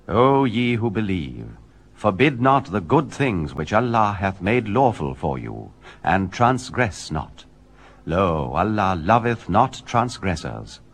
O ye who believe, forbid not the good things which Allah hath made lawful for you, and transgress not. Lo, Allah loveth not transgressors.